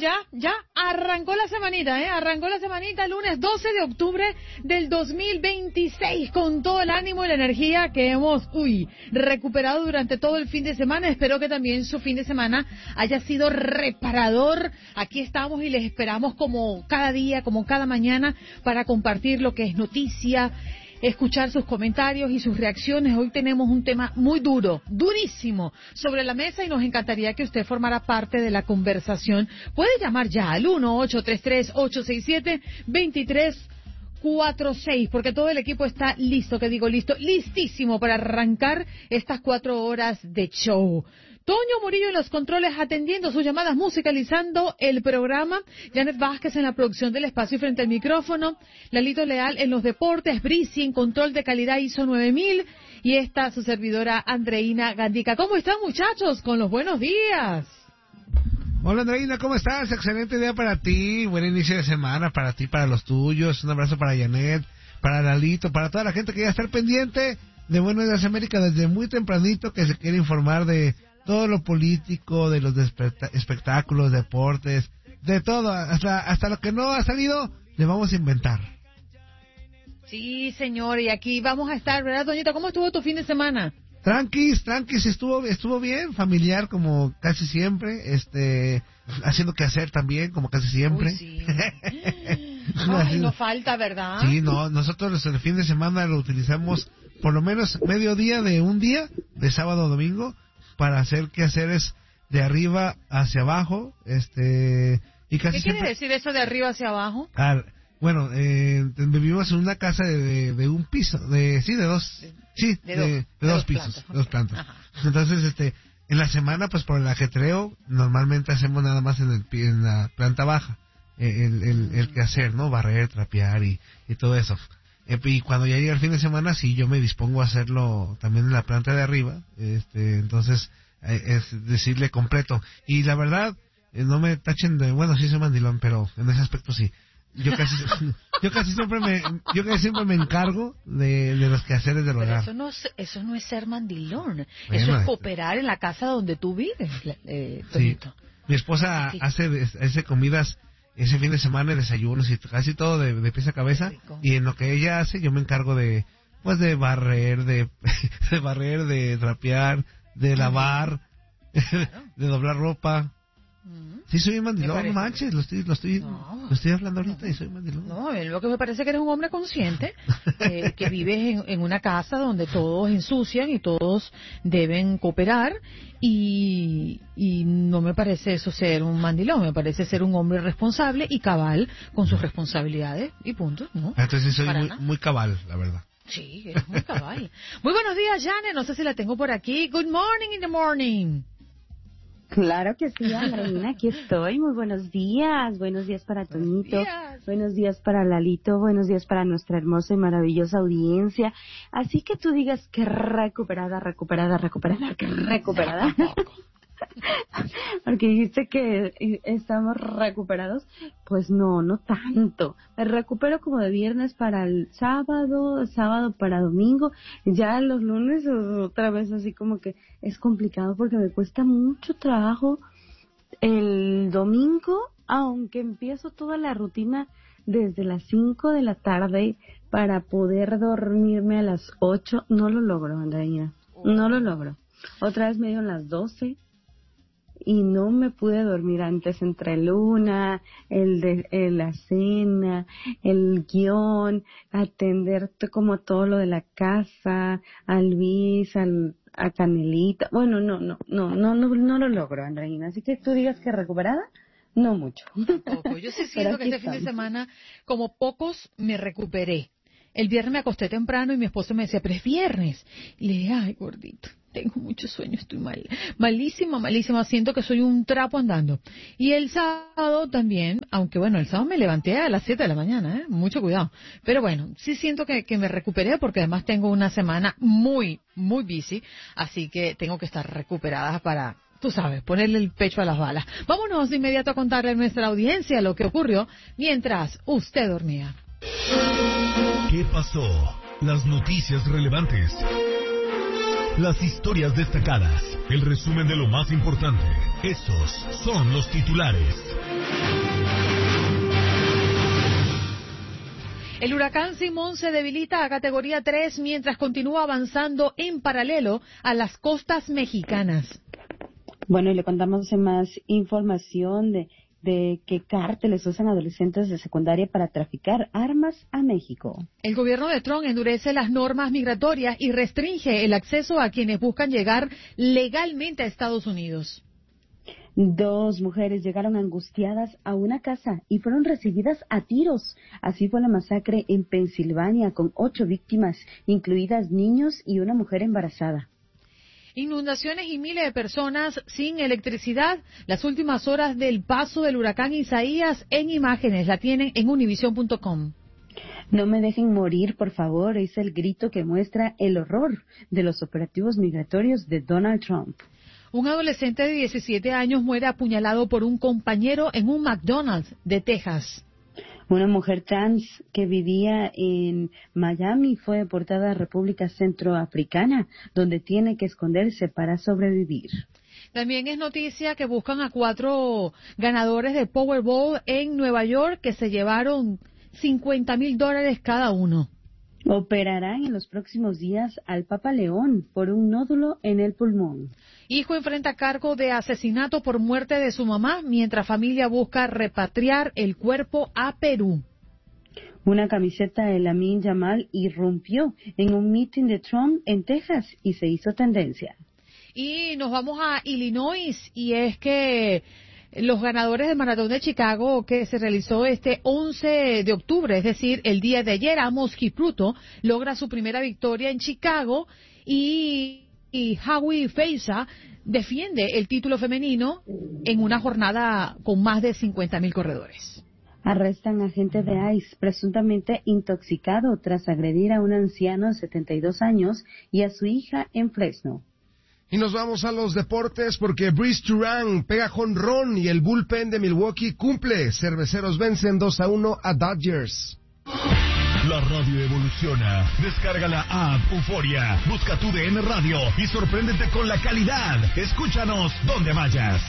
ya arrancó la semanita, arrancó la semanita, lunes 12 de octubre del 2026, con todo el ánimo y la energía que hemos, recuperado durante todo el fin de semana. Espero que también su fin de semana haya sido reparador. Aquí estamos y les esperamos como cada día, como cada mañana, para compartir lo que es noticia, escuchar sus comentarios y sus reacciones. Hoy tenemos un tema muy duro, durísimo, sobre la mesa y nos encantaría que usted formara parte de la conversación. Puede llamar ya al 1-833-867-2346, porque todo el equipo está listo, listísimo para arrancar estas 4 horas de show. Toño Murillo en los controles atendiendo sus llamadas, musicalizando el programa. Janet Vázquez en la producción del espacio y frente al micrófono. Lalito Leal en los deportes. Brisi en control de calidad ISO 9000. Y esta su servidora Andreina Gandica. ¿Cómo están, muchachos? Con los buenos días. Hola, Andreina, ¿cómo estás? Excelente día para ti. Buen inicio de semana para ti, para los tuyos. Un abrazo para Janet, para Lalito, para toda la gente que ya está al pendiente de Buenos Días América desde muy tempranito, que se quiere informar de todo lo político, de los espectáculos, deportes, de todo, hasta lo que no ha salido, le vamos a inventar. Sí, señor, y aquí vamos a estar, ¿verdad, Doñita? ¿Cómo estuvo tu fin de semana? Tranquis, estuvo bien, familiar como casi siempre, haciendo que hacer también como casi siempre. Uy, sí. Ay, no falta, ¿verdad? Sí, no, nosotros el fin de semana lo utilizamos por lo menos mediodía de un día, de sábado a domingo, para hacer quehaceres de arriba hacia abajo, y casi ¿Qué quiere decir eso de arriba hacia abajo? Bueno, vivimos en una casa de un piso, de dos pisos, dos plantas. Ajá. Entonces, en la semana, pues por el ajetreo, normalmente hacemos nada más en la planta baja, el quehacer, ¿no? Barrer, trapear y todo eso. Y cuando ya llega el fin de semana, sí, yo me dispongo a hacerlo también en la planta de arriba, entonces, es decirle completo. Y la verdad, no me tachen de, bueno, sí soy mandilón, pero en ese aspecto sí. Yo casi siempre me encargo de los quehaceres del hogar. Eso no es ser mandilón, Bueno, eso es cooperar en la casa donde tú vives, Tonito. Sí. Mi esposa hace comidas ese fin de semana, desayunos y casi todo de pies a cabeza, y en lo que ella hace yo me encargo de barrer, de trapear, de lavar, de doblar ropa. Sí, soy mandilón, no manches, lo estoy hablando ahorita y soy mandilón. No, lo que me parece que eres un hombre consciente, que vives en una casa donde todos ensucian y todos deben cooperar, y no me parece eso ser un mandilón, me parece ser un hombre responsable y cabal con sus responsabilidades, y punto, ¿no? Entonces soy muy cabal, la verdad. Sí, eres muy cabal. Muy buenos días, Janet, no sé si la tengo por aquí. Good morning in the morning. Claro que sí, Andreina, aquí estoy. Muy buenos días para Toñito, buenos días para Lalito, buenos días para nuestra hermosa y maravillosa audiencia. Así que tú digas que recuperada. Porque dijiste que estamos recuperados, pues no tanto. Me recupero como de viernes para el sábado para domingo, ya los lunes otra vez así como que es complicado porque me cuesta mucho trabajo el domingo, aunque empiezo toda la rutina desde las 5 de la tarde para poder dormirme a las 8, no lo logro, Andreina, no lo logro. Otra vez me dieron las 12 y no me pude dormir antes, entre la cena, el guión, atender como todo lo de la casa, a Luis, a Canelita. Bueno, no lo logro, Andreina. Así que tú digas que recuperada, no mucho. Tampoco. Yo sí siento que este fin de semana, como pocos, me recuperé. El viernes me acosté temprano y mi esposo me decía, pero es viernes. Y le dije, ay, gordito, tengo mucho sueño, estoy mal. Malísima, siento que soy un trapo andando. Y el sábado también, aunque bueno, el sábado me levanté a las 7 de la mañana, mucho cuidado. Pero bueno, sí siento que me recuperé porque además tengo una semana muy, muy busy, así que tengo que estar recuperada para, tú sabes, ponerle el pecho a las balas. Vámonos de inmediato a contarle a nuestra audiencia lo que ocurrió mientras usted dormía. ¿Qué pasó? Las noticias relevantes, las historias destacadas, el resumen de lo más importante. Estos son los titulares. El huracán Simón se debilita a categoría 3 mientras continúa avanzando en paralelo a las costas mexicanas. Bueno, y le contamos más información de que cárteles usan adolescentes de secundaria para traficar armas a México. El gobierno de Trump endurece las normas migratorias y restringe el acceso a quienes buscan llegar legalmente a Estados Unidos. 2 mujeres llegaron angustiadas a una casa y fueron recibidas a tiros. Así fue la masacre en Pensilvania, con 8 víctimas, incluidas niños y una mujer embarazada. Inundaciones y miles de personas sin electricidad. Las últimas horas del paso del huracán Isaías en imágenes. La tienen en univision.com. No me dejen morir, por favor, es el grito que muestra el horror de los operativos migratorios de Donald Trump. Un adolescente de 17 años muere apuñalado por un compañero en un McDonald's de Texas. Una mujer trans que vivía en Miami fue deportada a República Centroafricana, donde tiene que esconderse para sobrevivir. También es noticia que buscan a 4 ganadores de Powerball en Nueva York que se llevaron $50,000 cada uno. Operarán en los próximos días al Papa León por un nódulo en el pulmón. Hijo enfrenta cargo de asesinato por muerte de su mamá, mientras familia busca repatriar el cuerpo a Perú. Una camiseta de Lamine Yamal irrumpió en un meeting de Trump en Texas y se hizo tendencia. Y nos vamos a Illinois, y es que los ganadores del Maratón de Chicago, que se realizó este 11 de octubre, es decir, el día de ayer, Amos Kipruto logra su primera victoria en Chicago y Howie Feiza defiende el título femenino en una jornada con más de 50,000 corredores. Arrestan a agente de ICE presuntamente intoxicado tras agredir a un anciano de 72 años y a su hija en Fresno. Y nos vamos a los deportes porque Brice Turang pega jonrón y el bullpen de Milwaukee cumple. Cerveceros vencen 2-1 a Dodgers. La radio evoluciona. Descarga la app Euforia. Busca tu DN Radio y sorpréndete con la calidad. Escúchanos donde vayas.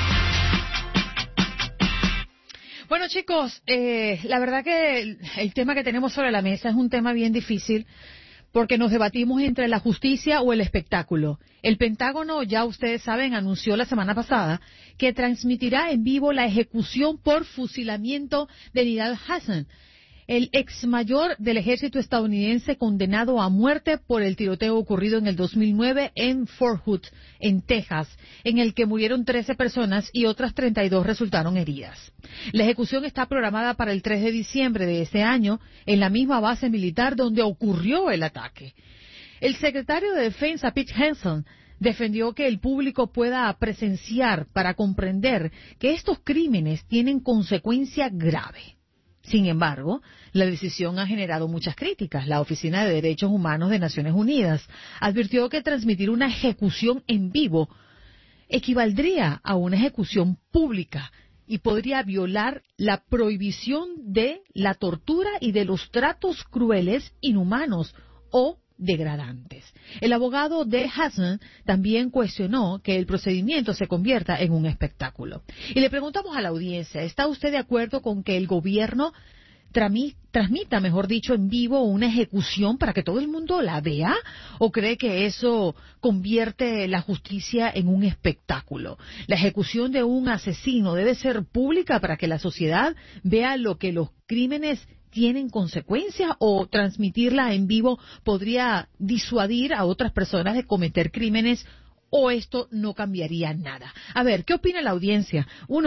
Bueno, chicos, la verdad que el tema que tenemos sobre la mesa es un tema bien difícil, porque nos debatimos entre la justicia o el espectáculo. El Pentágono, ya ustedes saben, anunció la semana pasada que transmitirá en vivo la ejecución por fusilamiento de Nidal Hasan, el ex mayor del ejército estadounidense condenado a muerte por el tiroteo ocurrido en el 2009 en Fort Hood, en Texas, en el que murieron 13 personas y otras 32 resultaron heridas. La ejecución está programada para el 3 de diciembre de ese año en la misma base militar donde ocurrió el ataque. El secretario de Defensa, Pete Hegseth, defendió que el público pueda presenciar para comprender que estos crímenes tienen consecuencia grave. Sin embargo, la decisión ha generado muchas críticas. La Oficina de Derechos Humanos de Naciones Unidas advirtió que transmitir una ejecución en vivo equivaldría a una ejecución pública y podría violar la prohibición de la tortura y de los tratos crueles, inhumanos o degradantes. El abogado de Hasan también cuestionó que el procedimiento se convierta en un espectáculo. Y le preguntamos a la audiencia, ¿está usted de acuerdo con que el gobierno transmita, mejor dicho, en vivo una ejecución para que todo el mundo la vea? ¿O cree que eso convierte la justicia en un espectáculo? La ejecución de un asesino debe ser pública para que la sociedad vea lo que los crímenes tienen consecuencias, o transmitirla en vivo podría disuadir a otras personas de cometer crímenes, o esto no cambiaría nada. A ver, ¿qué opina la audiencia?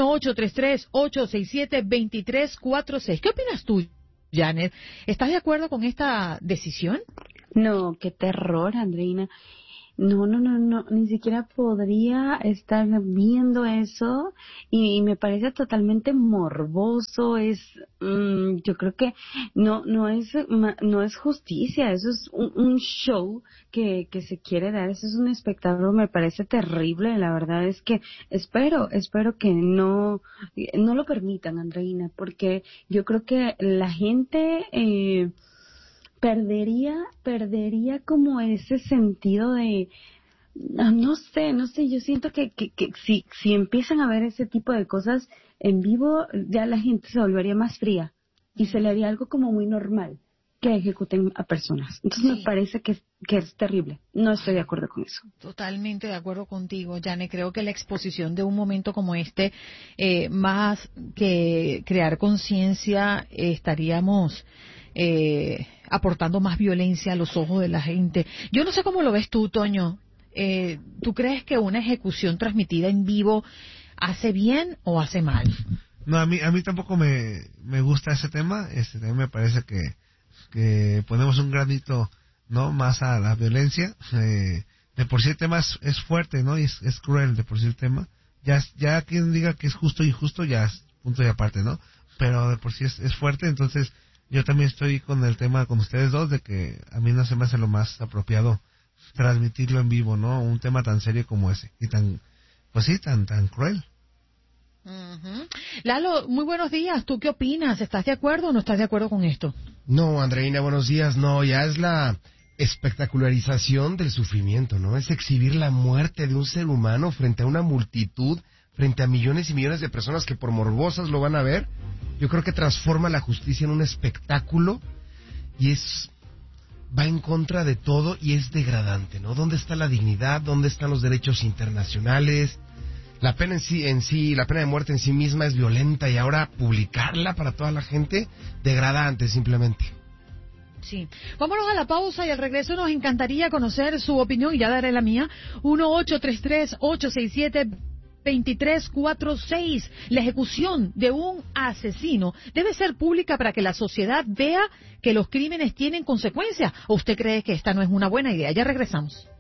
1-833-867-2346. ¿Qué opinas tú, Janet? ¿Estás de acuerdo con esta decisión? No, qué terror, Andreina. No, ni siquiera podría estar viendo eso y me parece totalmente morboso. Yo creo que no es justicia, eso es un show que se quiere dar, eso es un espectáculo, me parece terrible. La verdad es que espero que no lo permitan, Andreina, porque yo creo que la gente perdería como ese sentido de No sé, yo siento que si empiezan a ver ese tipo de cosas en vivo, ya la gente se volvería más fría y se le haría algo como muy normal que ejecuten a personas. Entonces me parece que es terrible. No estoy de acuerdo con eso. Totalmente de acuerdo contigo, Jane. Creo que la exposición de un momento como este, más que crear conciencia, estaríamos aportando más violencia a los ojos de la gente. Yo no sé cómo lo ves tú, Toño. ¿Tú crees que una ejecución transmitida en vivo hace bien o hace mal? No, a mí tampoco me gusta ese tema. También me parece que ponemos un granito, ¿no?, más a la violencia. De por sí el tema es fuerte, ¿no? Y es cruel de por sí el tema. Ya quien diga que es justo y injusto ya es punto y aparte, ¿no? Pero de por sí es fuerte. Entonces yo también estoy con el tema con ustedes dos, de que a mí no se me hace lo más apropiado transmitirlo en vivo, ¿no? Un tema tan serio como ese y tan cruel. Uh-huh. Lalo, muy buenos días. ¿Tú qué opinas? ¿Estás de acuerdo o no estás de acuerdo con esto? No, Andreina, buenos días. No, ya es la espectacularización del sufrimiento, ¿no? Es exhibir la muerte de un ser humano frente a una multitud, frente a millones y millones de personas que por morbosas lo van a ver. Yo creo que transforma la justicia en un espectáculo y va en contra de todo y es degradante, ¿no? ¿Dónde está la dignidad? ¿Dónde están los derechos internacionales? La pena la pena de muerte en sí misma es violenta y ahora publicarla para toda la gente, degradante simplemente. Sí. Vámonos a la pausa y al regreso nos encantaría conocer su opinión y ya daré la mía. 1-833-867-2346. La ejecución de un asesino debe ser pública para que la sociedad vea que los crímenes tienen consecuencias. ¿O usted cree que esta no es una buena idea? Ya regresamos.